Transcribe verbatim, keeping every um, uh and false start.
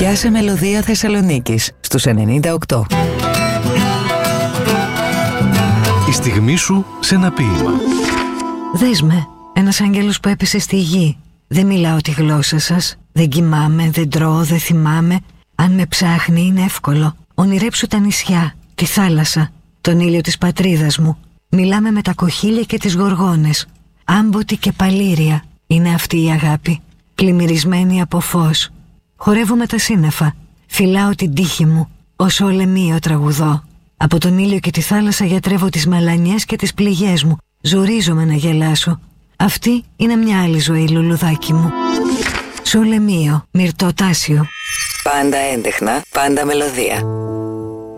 Πιάσε μελωδία Θεσσαλονίκης στους ενενήντα οκτώ. Η στιγμή σου σε ένα ποίημα. Δες με, ένας άγγελος που έπεσε στη γη. Δεν μιλάω τη γλώσσα σας, δεν κοιμάμαι, δεν τρώω, δεν θυμάμαι. Αν με ψάχνει είναι εύκολο. Ονειρέψου τα νησιά, τη θάλασσα, τον ήλιο της πατρίδας μου. Μιλάμε με τα κοχύλια και τις γοργόνες. Άμποτη και παλήρια είναι αυτή η αγάπη, πλημμυρισμένη από φως. Χορεύω με τα σύννεφα, φυλάω την τύχη μου, ως ολεμίο τραγουδώ. Από τον ήλιο και τη θάλασσα γιατρεύω τις μαλανιές και τις πληγές μου. Ζορίζομαι να γελάσω. Αυτή είναι μια άλλη ζωή, λουλουδάκι μου. Σολεμίο, Μυρτό Τάσιο. Πάντα έντεχνα, πάντα μελωδία.